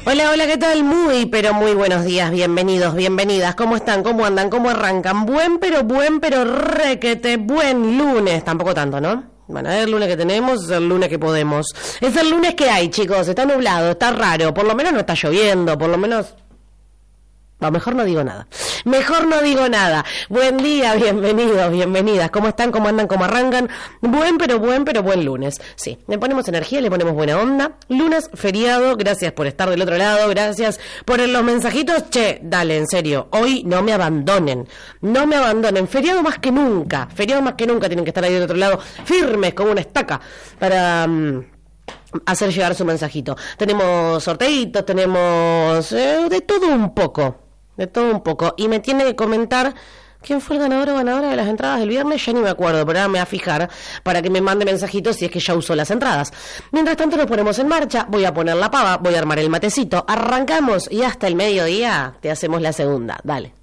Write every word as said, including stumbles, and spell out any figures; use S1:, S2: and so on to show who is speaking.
S1: Hola, hola, ¿qué tal? Muy, pero muy buenos días, bienvenidos, bienvenidas. ¿Cómo están? ¿Cómo andan? ¿Cómo arrancan? Buen, pero buen, pero requete, buen lunes. Tampoco tanto, ¿no? Bueno, es el lunes que tenemos, es el lunes que podemos. Es el lunes que hay, chicos. Está nublado, está raro. Por lo menos no está lloviendo, por lo menos... No, mejor no digo nada. Mejor no digo nada. Buen día, bienvenidos, bienvenidas. ¿Cómo están? ¿Cómo andan? ¿Cómo arrancan? Buen, pero buen, pero buen lunes. Sí, le ponemos energía, le ponemos buena onda. Lunes, feriado, gracias por estar del otro lado, gracias por los mensajitos. Che, dale, en serio, hoy no me abandonen. No me abandonen. Feriado más que nunca. Feriado más que nunca tienen que estar ahí del otro lado, firmes como una estaca, para... Um, hacer llegar su mensajito. Tenemos sorteitos, tenemos eh, de todo un poco. De todo un poco. Y me tiene que comentar quién fue el ganador o ganadora de las entradas del viernes. Ya ni me acuerdo, pero ahora me voy a fijar para que me mande mensajitos si es que ya usó las entradas. Mientras tanto nos ponemos en marcha. Voy a poner la pava, voy a armar el matecito. Arrancamos y hasta el mediodía te hacemos la segunda. Dale.